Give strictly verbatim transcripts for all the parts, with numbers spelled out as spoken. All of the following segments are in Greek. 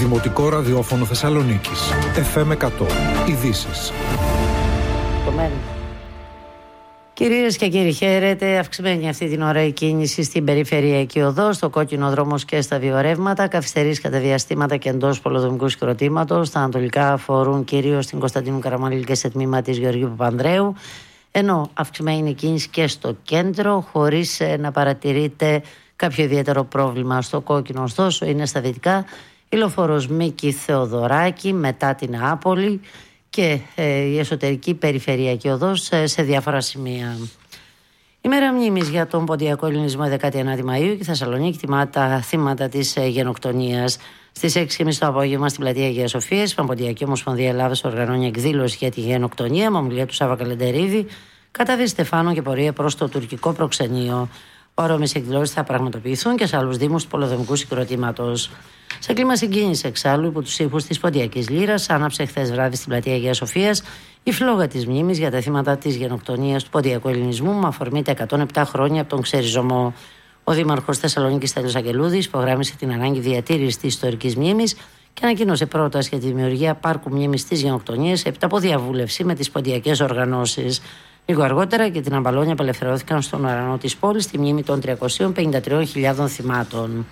Δημοτικό Ραδιόφωνο Θεσσαλονίκης. εφ εμ εκατό. Ειδήσεις. Κυρίες και κύριοι, χαίρετε. Αυξημένη αυτή την ώρα η κίνηση στην περιφερειακή οδό, στο κόκκινο δρόμος και στα δύο ρεύματα. Καθυστερείς κατά διαστήματα και εντός πολεοδομικού συγκροτήματος. Τα ανατολικά αφορούν κυρίως την Κωνσταντίνου Καραμανλή και σε τμήμα της Γεωργίου Παπανδρέου. Ενώ αυξημένη η κίνηση και στο κέντρο, χωρίς να παρατηρείται κάποιο ιδιαίτερο πρόβλημα. Στο κόκκινο, ωστόσο, είναι στα δυτικά η λεωφόρος Μίκη Θεοδωράκη μετά την Άπολη και ε, η εσωτερική περιφερειακή οδός ε, σε διάφορα σημεία. Η μέρα μνήμης για τον ποντιακό ελληνισμό δεκάτη ένατη Μαΐου και η Θεσσαλονίκη τιμά τα θύματα της ε, γενοκτονίας. Στις έξι και μισή το απόγευμα στην πλατεία Αγίας Σοφίας, η Παμποντιακή Ομοσπονδία Ελλάδας οργανώνει εκδήλωση για τη γενοκτονία με ομιλία του Σάβα Καλεντερίδη, κατάδυση Στεφάνου και πορεία προς το τουρκικό προξενείο. Παρόμοιες εκδηλώσεις θα πραγματοποιηθούν και σε άλλους δήμους του πολεοδομικού συγκροτήματος. Σε κλίμα συγκίνηση εξάλλου, υπό τους ήχους της Ποντιακής Λύρας, άναψε χθες βράδυ στην πλατεία Αγίας Σοφίας η φλόγα της μνήμης για τα θύματα της γενοκτονίας του ποντιακού ελληνισμού, με αφορμή τα εκατόν επτά χρόνια από τον ξεριζωμό. Ο Δήμαρχος Θεσσαλονίκης Στέλιος Αγγελούδης υπογράμμισε την ανάγκη διατήρησης της ιστορικής μνήμης και ανακοίνωσε πρόταση για τη δημιουργία πάρκου μνήμης της γενοκτονίας έπειτα από διαβούλευση με τις ποντιακές οργανώσεις. Λίγο αργότερα και την Αμπαλόνια απελευθερώθηκαν στον ουρανό της πόλης στη μνήμη των τριακοσίων πενήντα τριών χιλιάδων θυμάτων.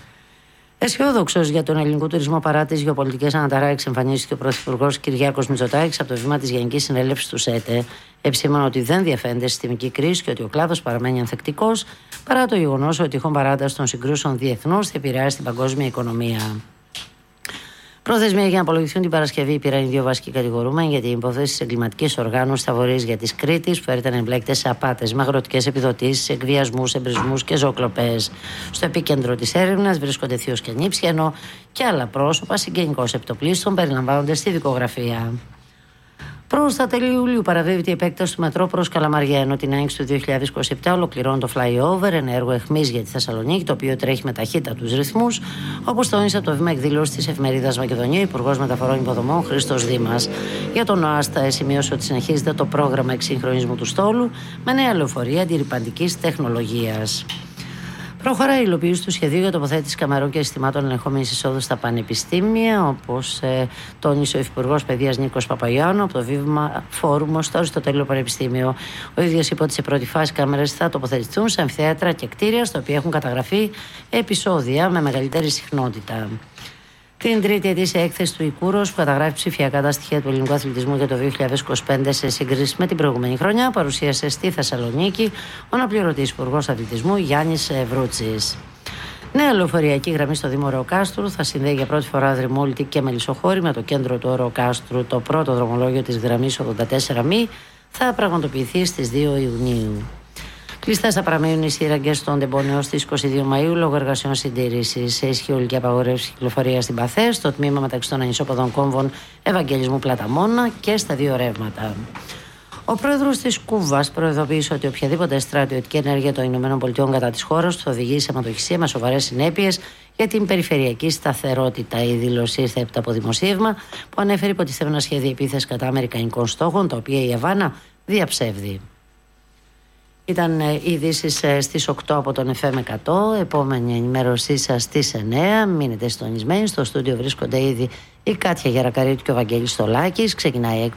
Αισιόδοξος για τον ελληνικό τουρισμό παρά τις γεωπολιτικές αναταράξεις, εμφανίστηκε ο Πρωθυπουργός Κυριάκος Μητσοτάκης από το βήμα της Γενικής Συνέλευσης του ΣΕΤΕ. Επισήμανε ότι δεν διαφαίνεται συστημική κρίση και ότι ο κλάδος παραμένει ανθεκτικός, παρά το γεγονός ότι η τυχόν παράταση των συγκρούσεων διεθνώς θα επηρεάσει την παγκόσμια οικονομία. Προθεσμία για να απολογηθούν την Παρασκευή πήραν οι δύο βασικοί κατηγορούμενοι για την υπόθεση τη εγκληματική οργάνωση στα βορείς τη Κρήτη, που έρχεται να εμπλέκεται σε απάτες, με αγροτικές επιδοτήσεις, εκβιασμούς, εμπρισμούς και ζωοκλοπές. Στο επίκεντρο της έρευνας βρίσκονται θείος και νύψη, ενώ και άλλα πρόσωπα συγγενικώς επιτοπλίστων περιλαμβάνονται στη δικογραφία. Προς τα τέλη Ιουλίου παραβίβεται η επέκταση του μετρό προς Καλαμαριά, ενώ την άνοιξη του δύο χιλιάδες είκοσι επτά ολοκληρώνει το flyover, ένα έργο αιχμής για τη Θεσσαλονίκη, το οποίο τρέχει με ταχύτατους ρυθμούς, όπως τόνισε από το βήμα εκδήλωση της εφημερίδας Μακεδονία, Υπουργός Μεταφορών Υποδομών Χρήστος Δήμας. Για τον ΟΑΣΤΑ σημείωσε ότι συνεχίζεται το πρόγραμμα εξυγχρονισμού του στόλου με νέα λεωφορεία αντιρρυπαντικής τεχνολογίας. Προχωράει η υλοποίηση του σχεδίου για τοποθέτηση καμερών και συστημάτων ελεγχόμενης εισόδου στα πανεπιστήμια, όπως ε, τόνισε ο Υφυπουργός Παιδείας Νίκος Παπαγιάννου από το βήμα Φόρουμο στο Αριστοτέλειο Πανεπιστήμιο. Ο ίδιος είπε ότι σε πρώτη φάση κάμερες θα τοποθετηθούν σε αμφιθέατρα και κτίρια, στα οποία έχουν καταγραφεί επεισόδια με μεγαλύτερη συχνότητα. Την τρίτη ετήσια έκθεση του Ικούρος, που καταγράφει ψηφιακά τα στοιχεία του ελληνικού αθλητισμού για το δύο χιλιάδες είκοσι πέντε σε σύγκριση με την προηγούμενη χρονιά, παρουσίασε στη Θεσσαλονίκη ο αναπληρωτής Υπουργός Αθλητισμού Γιάννης Βρούτσης. Νέα λεωφορειακή γραμμή στο Δήμο Ωρεοκάστρου θα συνδέει για πρώτη φορά Δρυμόλητη και Μελισσοχώρη με το κέντρο του Ωρεοκάστρου. Το πρώτο δρομολόγιο της γραμμής ογδόντα τέσσερα μη θα πραγματοποιηθεί στις δύο Ιουνίου. Κλειστές θα παραμείνουν οι σύραγγες στον Τεμπόνιο έως τις είκοσι δύο Μαΐου λόγω εργασιών συντήρησης. Σε ισχύ ολική απαγόρευση κυκλοφορία στην Παθές, στο τμήμα μεταξύ των ανισόποδων κόμβων Ευαγγελισμού Πλαταμόνα και στα δύο ρεύματα. Ο πρόεδρος της Κούβας προειδοποίησε ότι οποιαδήποτε στρατιωτική ενέργεια των ΗΠΑ κατά της χώρας του θα οδηγήσει σε αιματοχυσία με σοβαρές συνέπειες για την περιφερειακή σταθερότητα. Η δήλωση ήρθε από το δημοσίευμα που ανέφερε υποτιθέμενα σχέδια επίθεση κατά αμερικανικών στόχων, τα οποία η Αβάνα διαψεύδει. Ήταν οι ειδήσεις στις οκτώ από τον εφ εμ εκατό. Επόμενη ενημέρωσή σας στις εννέα. Μείνετε συντονισμένοι. Στο στούντιο βρίσκονται ήδη η Κάτια Γερακαρίτου και ο Βαγγέλης Στολάκης. Ξεκινάει η